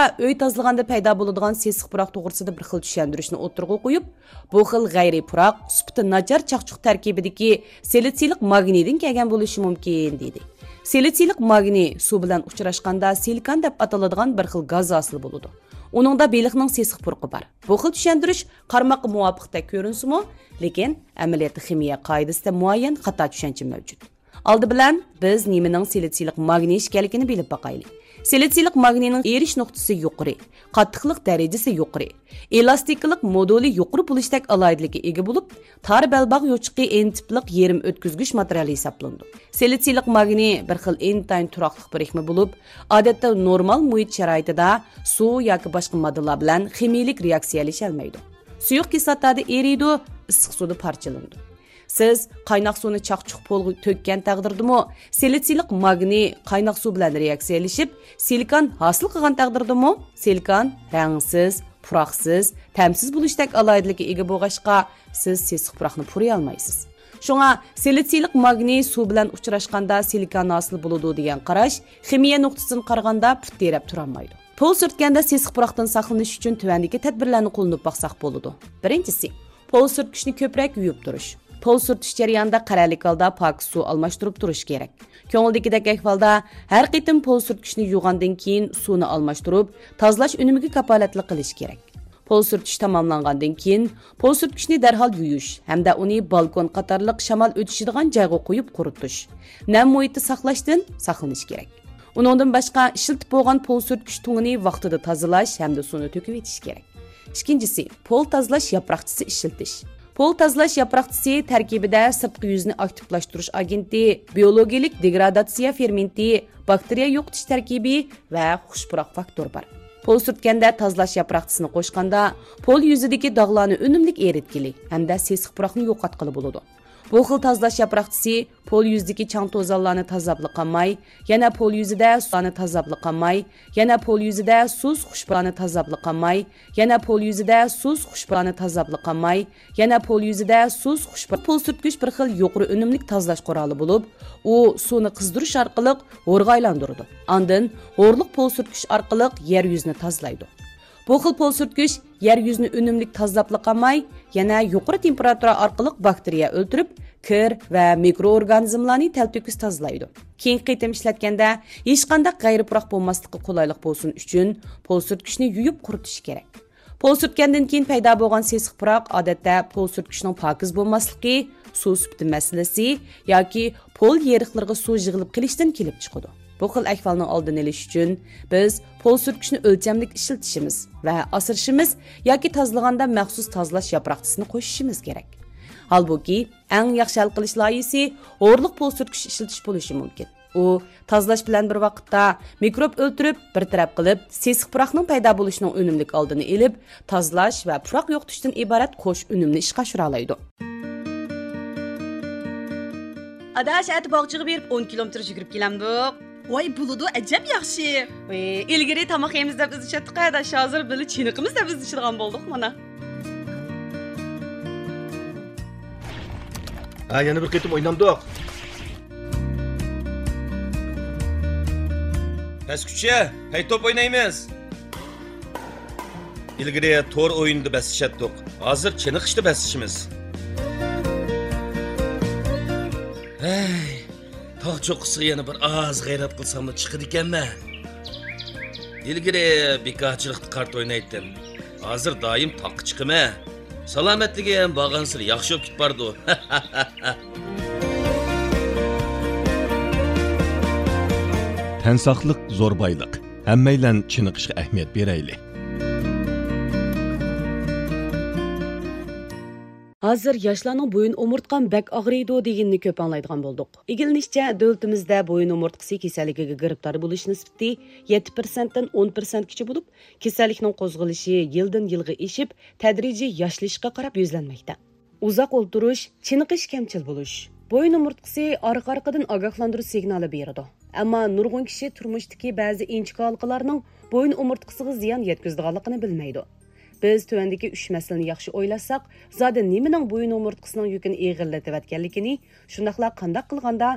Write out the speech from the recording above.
öy tozalaganda paydo bo'ladigan sesiq puroq to'g'risida bir xil tushuntirishni o'tirg'a qo'yib, bu xil g'ayriy puroq sufati nachar chaqchuq tarkibidagi silitsillik magniydan kelgan bo'lishi mumkin dedi. Silitsillik magniy suv bilan uchrashganda silikon deb ataladigan bir xil gaz hosil bo'ladi. Uningda beliqning sesiq puruqi bor. Bu xil tushuntirish qarmoqqa muvofiqdek ko'rinsimi, lekin amaliyotda ximiya qoidasida muayyan xato tushuncha mavjud. Oldi bilan biz nimaning silitsillik magniy ekanligini bilib boqaylik. Silitsillik magniyning erish nuqtasi yuqori, qattiqlik darajasi yuqori, elastiklik moduli yuqori bo'lishdak alohidlikka ega bo'lib, tar balbaq yo'chiqi N tipliq yerim o'tkazgich materiali hisoblanadi. Silitsillik magniy bir xil intayin turoqliq birikma bo'lib, odatda normal muhit sharoitida suv yoki boshqa moddalar bilan ximiyalik reaksiyalasha olmaydi. Suyuq kislotada eriydi, issiq suvda parchalanadi. Siz qaynoq suvni chaqchuq polga to'kkan taqdirdimi, silitsillik magniy qaynoq suv bilan reaksiyalashib, silikon hosil qilgan taqdirdimi, silikon rangsiz, puroqsiz, ta'msiz bo'lishdak alohidlikka ega bo'lg'achqa, siz sesiq puroqni puriy olmaysiz. Shunga silitsillik magniy suv bilan uchrashganda silikon hosil bo'ladi degan qarash ximiya nuqtasidan qaraganda put terab turolmaydi. Pol surtganda sesiq puroqdan saqlanish uchun tuvandagi tadbirlarni qo'llanib baqsaq bo'ladi. Birinchisi, pol surtgichni ko'proq yuvib turish. Pol surtish jarayonida qaralik holda pok suv almashtirib turish kerak. Ko'ngildagidek ahvolda har qitim pol surtgichni yuvgandan keyin suvni almashtirib, tozalash unimiga kafolatli qilish kerak. Pol surtish tamomlangandan keyin pol surtgichni darhol yuvish hamda uni balkon qatorliq shamol o'tishadigan joyga qo'yib quritish. Nam muhitni saqlashdan saqlanish kerak. Uningdan boshqa ishiltib bo'lgan pol surtgich tungini vaqtida tozalash hamda suvni to'kib etish kerak. Ikkinchisi, pol tozalash yaproqchisi ishiltish. Pol tozalash yaproqchisi tarkibida sirtqi yuzni aktivlashtirish agenti, biologik degradatsiya fermenti, bakteriya yo'qotish tarkibi va xushpuroq faktor bor. Pol surtganda tozalash yaproqchisini qo'shganda, pol yuzidagi dog'larni unumli eritkili hamda sesiq puroqni yo'qotqili bo'ladi. Bu xil tozalash yaproqchisi pol yuzdagi chang to'zonlarni tozalab qolmay, yana pol yuzida suvni tozalab qolmay, yana pol yuzida suz xushpuroqni tozalab qolmay, yana pol yuzida suz xushpuroqni tozalab qolmay, yana pol yuzida suz xushpuroq. Pol surtgich bir xil yuqori unumli tozalash quroli bo'lib, u suvni qizdirish orqali o'rg'a aylantiradi. Ondan o'rliq pol surtgich orqali yer yuzini tozalaydi. Bu xil pol surtgich yer yuzini unumli tozalab qolmay, yana yuqori temperatura orqali bakteriya o'ldirib, kir va mikroorganizmlarni talto'kis tozalaydi. Keyingi qitim ishlatganda hech qanday g'ayri puroq bo'lmasligi qulaylik bo'lsin uchun pol surtgichni yuvib quritish kerak. Pol surtgandan keyin paydo bo'lgan sesiq puroq odatda pol surtgichning pokiz bo'lmasligi, suv sufati masalasi yoki pol yeriqlarga suv yig'ilib qilishdan kelib chiqadi. Bu xil ahvolni oldini olish uchun biz pol surtgichni o'lchamlik ishlatishimiz va asirishimiz yoki tozalaganda maxsus tozalash yaproqchisini qo'shishimiz kerak. Halbuki, eng yaxshi hal qilish loyihasi o'rliq pol surtgich ishlatish bo'lishi mumkin. U tozalash bilan bir vaqtda mikrob o'ldirib, bir taraf qilib, sesiq puroqning paydo bo'lishining unumlik oldini olib, tozalash va puroq yo'qotishdan iborat qo'sh unumli ishga oshira oladi. Adash at bog'chiga berib 10 kilometr yugurib kelamdik. Voy buludu ajab yaxshi. İlgari tamoq yeymiz deb biz ishlatdik, adash hozir bili chiniqimiz deb biz ishlatgan bo'ldik mana. Yana bir qitim o'ynamdik. Paskutcha, hay top o'ynaymiz. İlgari to'r o'yinda bas ishlatdik. Hozir chiniqishda bas ishimiz. Hey, tog' cho'qqisiga yana bir oz g'ayrat qilsam chiqadi ekanmi? İlgari bekorchilikda kart o'ynaydim. Hozir doim tog'ga chiqaman. Salomatligi ham borgansir yaxshi bo'lib ketib bordi. Tan saqliq zo'r boyliq. Hammaylan chiniqishga ahamiyat beraylik. Hozir yoshlarning bo'yin umurtqan bak og'riydi deganini ko'p anglaydigan bo'ldik. Igilinishcha, davlatimizda bo'yin umurtqasi kasalligiga giribtor bo'lish nisbati 7% dan 10% gacha bo'lib, kasallikning qo'zg'alishi yildan yilga eshib, tadrijiy yoshlanishga qarab yuzlanmoqda. Uzoq o'ltirish, chiniqish kamchil bo'lish. Bo'yin umurtqasi orqa-orqadan ogohlantirish signali beradi. Ammo nurg'un kishi turmushdagi ba'zi inchik halqalarning bo'yin umurtqasiga ziyon yetkazadiganligini bilmaydi. Biz tövəndəki 3 məsələni yaxşı oylasak, zaten nimənin bo'yin umurtqasının yükünü ağırlatıbatganligini, shundaqla qandaq qilganda